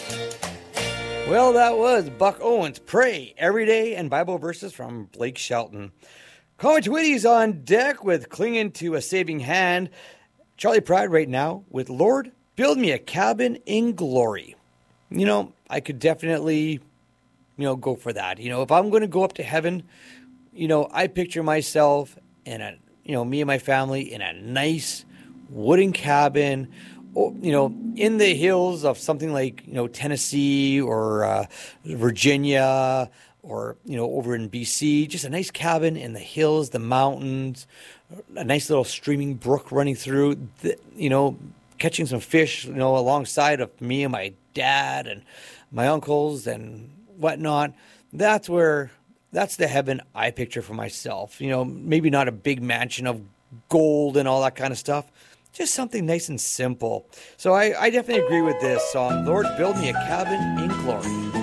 Well, that was Buck Owens, Pray Every Day, and Bible verses from Blake Shelton. Colin Twitty's on deck with Clinging to a Saving Hand. Charlie Pride right now with Lord, Build Me a Cabin in Glory. I could definitely, go for that. If I'm going to go up to heaven, I picture myself in me and my family in a nice wooden cabin, in the hills of something like, Tennessee or Virginia or, over in BC, just a nice cabin in the hills, the mountains, a nice little streaming brook running through, catching some fish, alongside of me and my dad and my uncles and whatnot. That's the heaven I picture for myself. Maybe not a big mansion of gold and all that kind of stuff. Just something nice and simple. So I definitely agree with this song, Lord, Build Me a Cabin in Glory.